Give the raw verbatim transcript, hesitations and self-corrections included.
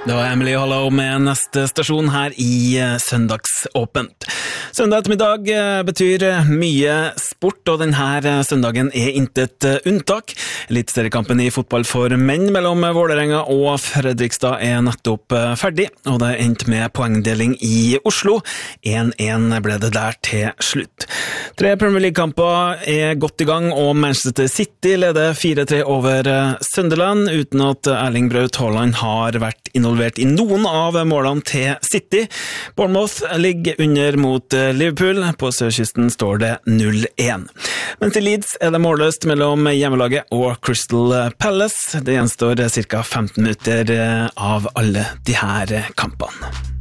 Det var Emily Hollow med neste stasjon her i Søndagsåpent. Søndag ettermiddag betyr mye sport, og denne søndagen er intet unntak. Eliteseriekampen i fotball for menn mellom Vålerenga og Fredrikstad er nettopp ferdig, og det endte med poengdeling i Oslo. én én ble det der til slutt. Tre Premier League-kamper er godt i gang, og Manchester City leder fire tre over Sunderland, uten at Erling Braut Haaland har vært involvert i noen av målene til City. Bournemouth ligger under mot Liverpool. På sørkysten står det null én. Mens i Leeds er det målløst mellom hjemmelaget og Crystal Palace. Det gjenstår ca. femten minutter av alle de her kampene.